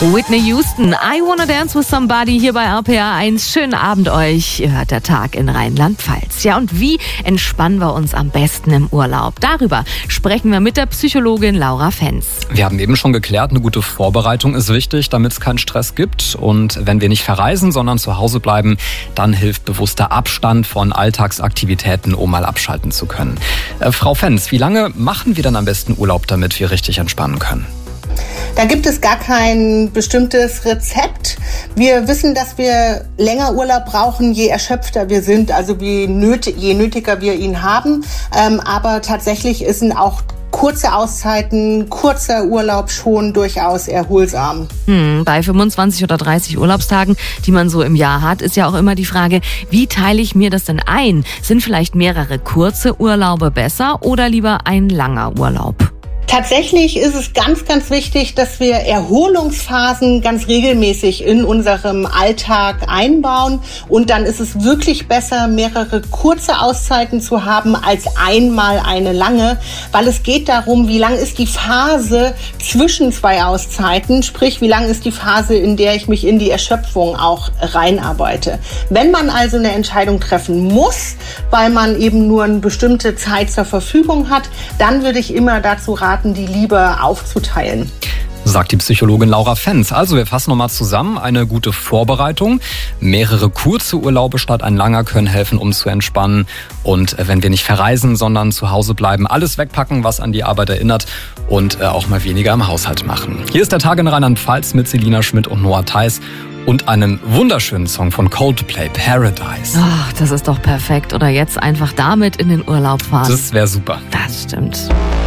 Whitney Houston, I Wanna Dance With Somebody hier bei RPA 1. Schönen Abend euch. Ihr hört der Tag in Rheinland-Pfalz. Ja, und wie entspannen wir uns am besten im Urlaub? Darüber sprechen wir mit der Psychologin Laura Fenz. Wir haben eben schon geklärt, eine gute Vorbereitung ist wichtig, damit es keinen Stress gibt. Und wenn wir nicht verreisen, sondern zu Hause bleiben, dann hilft bewusster Abstand von Alltagsaktivitäten, um mal abschalten zu können. Frau Fenz, wie lange machen wir dann am besten Urlaub, damit wir richtig entspannen können? Da gibt es gar kein bestimmtes Rezept. Wir wissen, dass wir länger Urlaub brauchen, je erschöpfter wir sind, also je nötiger wir ihn haben. Aber tatsächlich sind auch kurze Auszeiten, kurzer Urlaub schon durchaus erholsam. Bei 25 oder 30 Urlaubstagen, die man so im Jahr hat, ist ja auch immer die Frage, wie teile ich mir das denn ein? Sind vielleicht mehrere kurze Urlaube besser oder lieber ein langer Urlaub? Tatsächlich ist es ganz, ganz wichtig, dass wir Erholungsphasen ganz regelmäßig in unserem Alltag einbauen. Und dann ist es wirklich besser, mehrere kurze Auszeiten zu haben als einmal eine lange, weil es geht darum, wie lang ist die Phase zwischen zwei Auszeiten, sprich, wie lang ist die Phase, in der ich mich in die Erschöpfung auch reinarbeite. Wenn man also eine Entscheidung treffen muss, weil man eben nur eine bestimmte Zeit zur Verfügung hat, dann würde ich immer dazu raten, die lieber aufzuteilen. Sagt die Psychologin Laura Fenz. Also wir fassen nochmal zusammen. Eine gute Vorbereitung, mehrere kurze Urlaube statt ein langer können helfen, um zu entspannen. Und wenn wir nicht verreisen, sondern zu Hause bleiben, alles wegpacken, was an die Arbeit erinnert und auch mal weniger im Haushalt machen. Hier ist der Tag in Rheinland-Pfalz mit Selina Schmidt und Noah Theis und einem wunderschönen Song von Coldplay, Paradise. Ach, das ist doch perfekt. Oder jetzt einfach damit in den Urlaub fahren. Das wäre super. Das stimmt.